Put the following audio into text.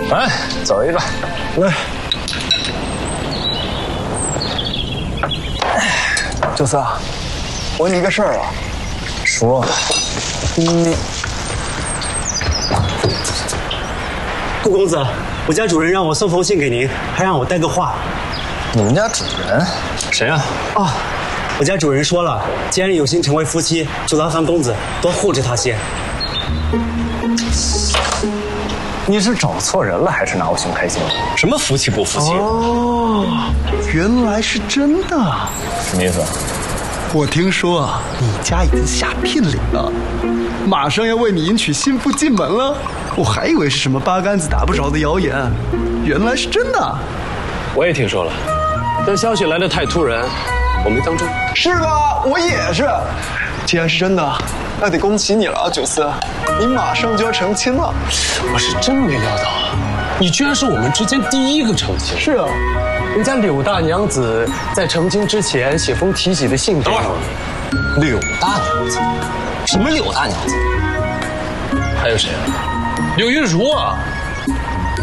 来，走一个。 来，九四啊，我问你一个事儿啊。 说。 顾公子，我家主人让我送封信给您，还让我带个话。 你们家主人？谁啊？ 啊，我家主人说了，既然有心成为夫妻，就劳烦公子多护着他些。 你是找错人了，还是拿我熊开心？什么夫妻不夫妻？ 哦，原来是真的。 什么意思？ 我听说啊，你家已经下聘礼了，马上要为你迎娶新妇进门了。我还以为是什么八竿子打不着的谣言，原来是真的。 我也听说了，但消息来得太突然，我没当真。 是吧？我也是。既然是真的，那得恭喜你了啊，九四，你马上就要成亲了。 我是真没料到，你居然是我们之间第一个成亲。 是啊，人家柳大娘子在成亲之前写封提己的信给我。 柳大娘子？什么柳大娘子？ 还有谁啊？柳玉茹啊！